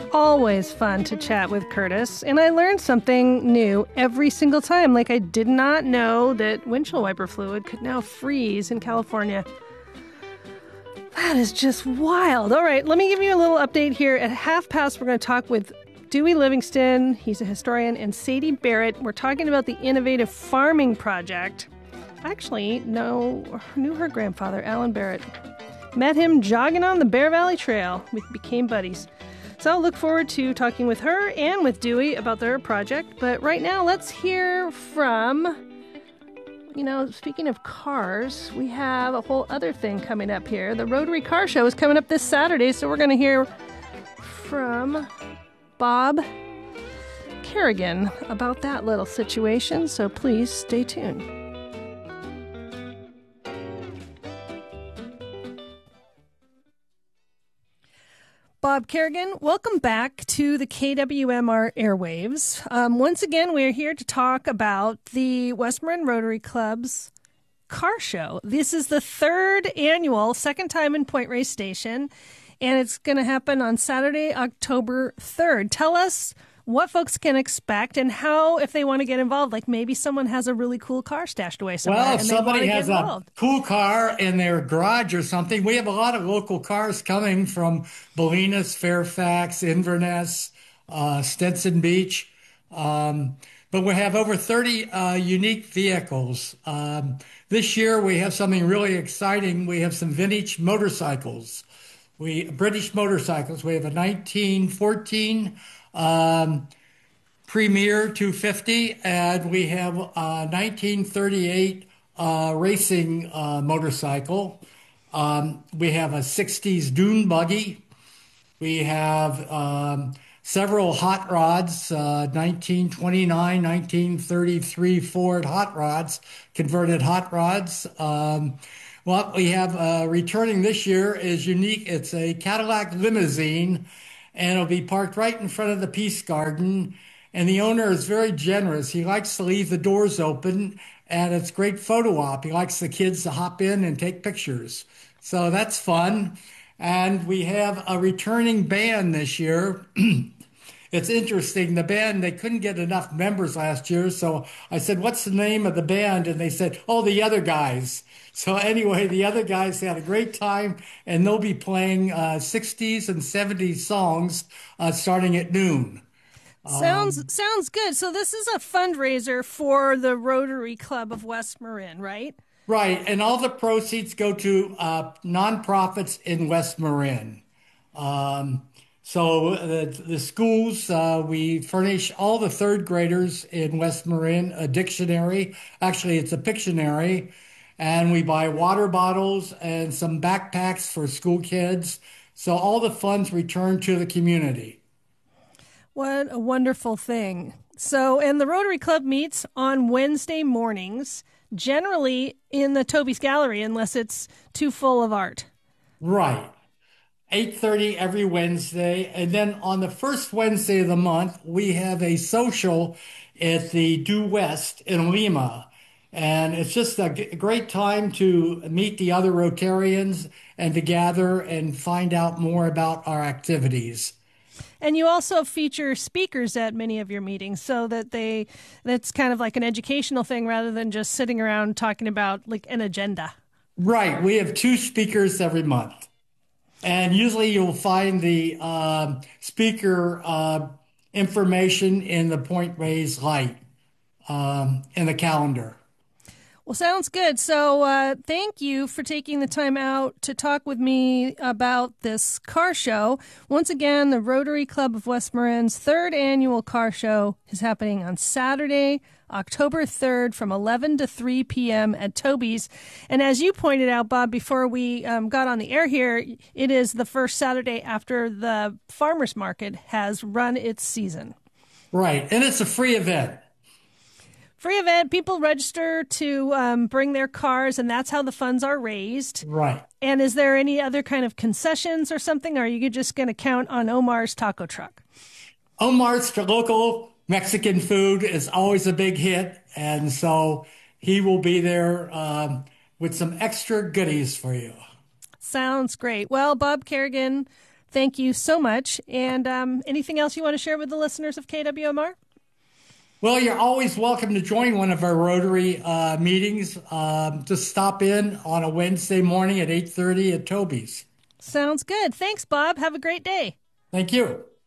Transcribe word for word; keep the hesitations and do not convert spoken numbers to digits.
always fun to chat with Curtis, and I learned something new every single time. Like, I did not know that windshield wiper fluid could now freeze in California. That is just wild. All right, let me give you a little update here. At half past, we're going to talk with Dewey Livingston. He's a historian, and Sadie Barrett. We're talking about the Innovative Farming Project. I actually know, knew her grandfather, Alan Barrett. Met him jogging on the Bear Valley Trail. We became buddies. So I'll look forward to talking with her and with Dewey about their project. But right now, let's hear from, you know, speaking of cars, we have a whole other thing coming up here. The Rotary Car Show is coming up this Saturday, so we're going to hear from Bob Kerrigan about that little situation. So please stay tuned. Bob Kerrigan, welcome back to the K W M R airwaves. Um, once again, we're here to talk about the West Marin Rotary Club's car show. This is the third annual, second time in Point Reyes Station, and it's going to happen on Saturday, October third. Tell us what folks can expect and how, if they want to get involved, like maybe someone has a really cool car stashed away somewhere. Well, if and somebody has a involved. cool car in their garage or something, we have a lot of local cars coming from Bolinas, Fairfax, Inverness, uh, Stinson Beach. Um, but we have over thirty uh, unique vehicles. Um, this year we have something really exciting. We have some vintage motorcycles. We British motorcycles. We have a nineteen fourteen Um, Premier two fifty, and we have a nineteen thirty-eight uh, racing uh, motorcycle. Um, we have a sixties dune buggy. We have um, several hot rods, uh, nineteen twenty-nine, nineteen thirty-three Ford hot rods, converted hot rods. Um, what we have uh, returning this year is unique. It's a Cadillac limousine, and it'll be parked right in front of the Peace Garden. And the owner is very generous. He likes to leave the doors open, and it's great photo op. He likes the kids to hop in and take pictures. So that's fun. And we have a returning band this year. It's interesting. The band, they couldn't get enough members last year. So I said, what's the name of the band? And they said, oh, the Other Guys. So anyway, the Other Guys had a great time, and they'll be playing uh, sixties and seventies songs uh, starting at noon. Sounds Um, sounds good. So this is a fundraiser for the Rotary Club of West Marin, right? Right, and all the proceeds go to uh, nonprofits in West Marin. Um, so the, the schools, uh, we furnish all the third graders in West Marin a dictionary. Actually, it's a Pictionary. And we buy water bottles and some backpacks for school kids. So all the funds return to the community. What a wonderful thing. So, and the Rotary Club meets on Wednesday mornings, generally in the Toby's Gallery, unless it's too full of art. Right. eight thirty every Wednesday. And then on the first Wednesday of the month, we have a social at the Due West in Lima. And it's just a g- great time to meet the other Rotarians and to gather and find out more about our activities. And you also feature speakers at many of your meetings, so that they that's kind of like an educational thing rather than just sitting around talking about like an agenda. Right. We have two speakers every month. And usually you'll find the um speaker uh, information in the Point Reyes Light um, in the calendar. Well, sounds good. So uh, thank you for taking the time out to talk with me about this car show. Once again, the Rotary Club of West Marin's third annual car show is happening on Saturday, October third from eleven to three p.m. at Toby's. And as you pointed out, Bob, before we um, got on the air here, it is the first Saturday after the farmers market has run its season. Right. And it's a free event. Free event. People register to um, bring their cars, and that's how the funds are raised. Right. And is there any other kind of concessions or something, or are you just going to count on Omar's taco truck? Omar's local Mexican food is always a big hit, and so he will be there um, with some extra goodies for you. Sounds great. Well, Bob Kerrigan, Thank you so much. And um, anything else you want to share with the listeners of K W M R? Well, you're always welcome to join one of our Rotary uh, meetings. Um, just stop in on a Wednesday morning at eight thirty at Toby's. Sounds good. Thanks, Bob. Have a great day. Thank you.